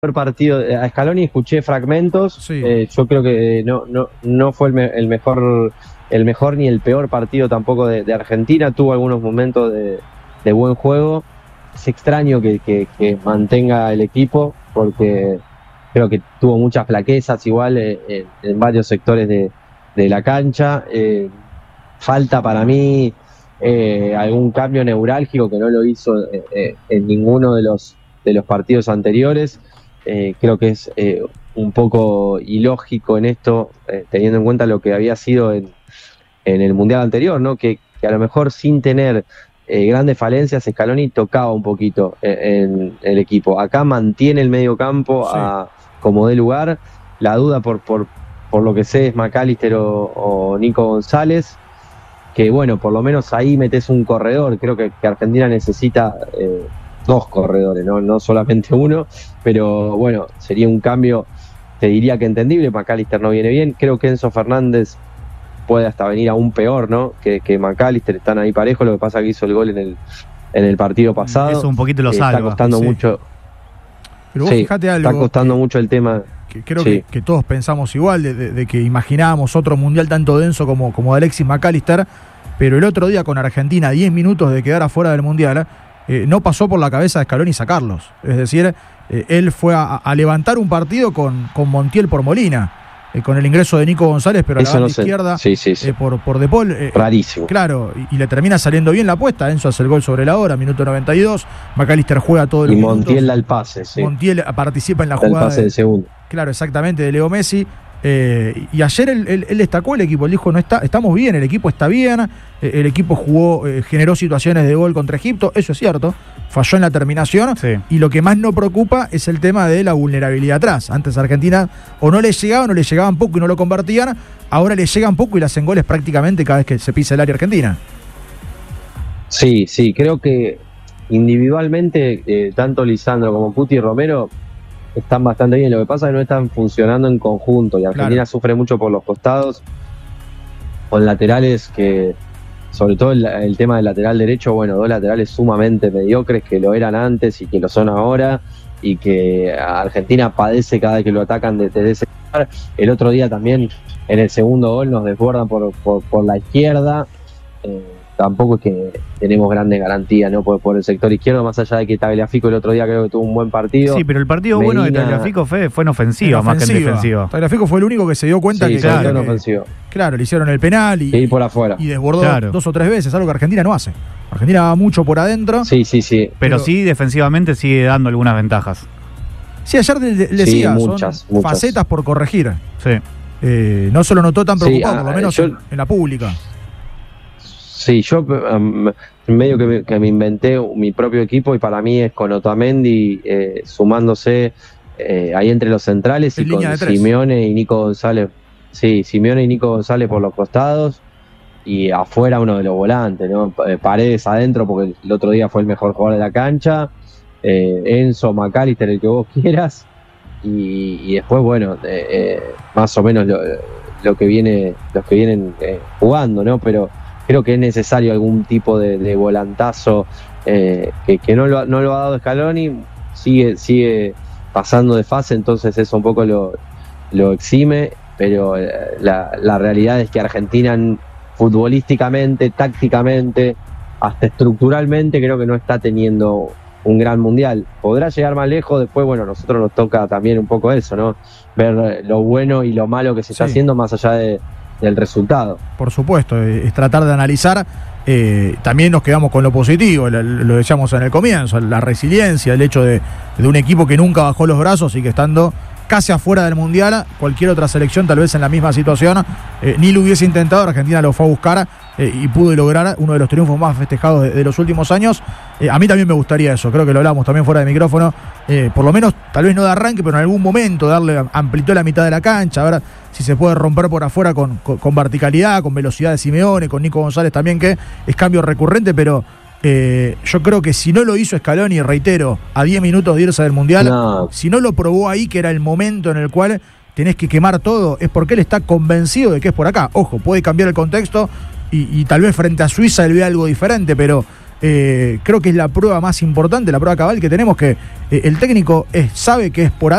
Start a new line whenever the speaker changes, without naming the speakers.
partido a Scaloni escuché fragmentos.
Sí.
Yo creo que no fue el mejor ni el peor partido tampoco de Argentina. Tuvo algunos momentos de buen juego. Es extraño que mantenga el equipo porque creo que tuvo muchas flaquezas igual en varios sectores de la cancha. Falta para mí algún cambio neurálgico que no lo hizo en ninguno de los partidos anteriores. Creo que es un poco ilógico en esto, teniendo en cuenta lo que había sido en el Mundial anterior, ¿no? Que a lo mejor sin tener grandes falencias, Scaloni tocaba un poquito en el equipo. Acá mantiene el medio campo como dé lugar. La duda por lo que sé es McAllister o Nico González, que bueno, por lo menos ahí metes un corredor. Creo que Argentina necesita dos corredores, no solamente uno, pero bueno, sería un cambio, te diría que entendible. McAllister no viene bien, creo que Enzo Fernández puede hasta venir aún peor, ¿no? Que McAllister, están ahí parejos. Lo que pasa es que hizo el gol en el partido pasado.
Eso un poquito lo salva.
Está costando mucho.
Pero vos fíjate algo.
Está costando mucho el tema.
Creo que todos pensamos igual, de que imaginábamos otro mundial tanto denso como de Alexis McAllister, pero el otro día con Argentina, 10 minutos de quedar afuera del mundial, no pasó por la cabeza de Scaloni sacarlos. Es decir, él fue a levantar un partido con Montiel por Molina, con el ingreso de Nico González, pero a la banda izquierda por De Paul.
Rarísimo.
Claro, y le termina saliendo bien la apuesta. Enzo hace el gol sobre la hora, minuto 92. McAllister juega todo el
minutos. Y Montiel da el pase,
Montiel participa en la jugada.
El pase del segundo.
Claro, exactamente, de Leo Messi. Y ayer él destacó el equipo, él dijo, estamos bien, el equipo está bien, el equipo jugó, generó situaciones de gol contra Egipto, eso es cierto, falló en la terminación, y lo que más nos preocupa es el tema de la vulnerabilidad atrás. Antes a Argentina o no le llegaban poco y no lo convertían, ahora le llegan poco y le hacen goles prácticamente cada vez que se pisa el área argentina.
Sí, creo que individualmente tanto Lisandro como Cuti y Romero están bastante bien. Lo que pasa es que no están funcionando en conjunto y Argentina sufre mucho por los costados, con laterales que, sobre todo el tema del lateral derecho, bueno, dos laterales sumamente mediocres que lo eran antes y que lo son ahora, y que Argentina padece cada vez que lo atacan desde ese lugar. El otro día también en el segundo gol nos desbordan por la izquierda. Tampoco es que tenemos grandes garantías, ¿no? Por el sector izquierdo, más allá de que Tagliafico el otro día creo que tuvo un buen partido.
Sí, pero el partido bueno de Tagliafico fue en ofensiva más que en defensiva.
Tagliafico fue el único que se dio cuenta que
en ofensiva.
Claro, le hicieron el penal y
por afuera.
Y desbordó 2 o 3 veces, algo que Argentina no hace. Argentina va mucho por adentro.
Sí.
Pero sí, defensivamente sigue dando algunas ventajas.
Sí, ayer decía,
muchas.
Facetas por corregir.
Sí.
No se lo notó tan preocupado, por lo menos en la pública.
Sí, yo medio que me inventé mi propio equipo, y para mí es con Otamendi sumándose ahí entre los centrales y con Simeone y Nico González. Sí, Simeone y Nico González por los costados y afuera uno de los volantes, ¿no? Paredes adentro porque el otro día fue el mejor jugador de la cancha. Enzo, McAllister, el que vos quieras. Y después, bueno, más o menos los que vienen jugando, ¿no? Pero creo que es necesario algún tipo de volantazo que no lo ha dado Scaloni. Sigue pasando de fase, entonces eso un poco lo exime, pero la realidad es que Argentina futbolísticamente, tácticamente, hasta estructuralmente, creo que no está teniendo un gran mundial. Podrá llegar más lejos, después, bueno, a nosotros nos toca también un poco eso, ¿no? Ver lo bueno y lo malo que se está haciendo más allá del resultado.
Por supuesto, es tratar de analizar. También nos quedamos con lo positivo, lo decíamos en el comienzo, la resiliencia, el hecho de un equipo que nunca bajó los brazos y que estando casi afuera del mundial, cualquier otra selección tal vez en la misma situación ni lo hubiese intentado. Argentina lo fue a buscar y pudo lograr uno de los triunfos más festejados de los últimos años. A mí también me gustaría eso, creo que lo hablamos también fuera de micrófono, por lo menos tal vez no de arranque, pero en algún momento darle amplitud a la mitad de la cancha, a ver si se puede romper por afuera con verticalidad, con velocidad de Simeone, con Nico González también, que es cambio recurrente, pero yo creo que si no lo hizo Scaloni, reitero, a 10 minutos de irse del mundial, si no lo probó ahí, que era el momento en el cual tenés que quemar todo, es porque él está convencido de que es por acá. Ojo, puede cambiar el contexto y tal vez frente a Suiza él ve algo diferente, pero creo que es la prueba más importante, la prueba cabal que tenemos, que el técnico sabe que es por ahí.